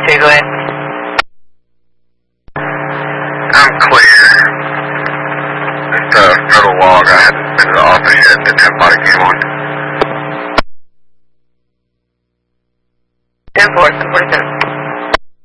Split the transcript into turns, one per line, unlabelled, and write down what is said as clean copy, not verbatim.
2, go ahead.
I'm clear. Just a total log. I hadn't been to the office yet. The 10 body came on.
10-4, 47.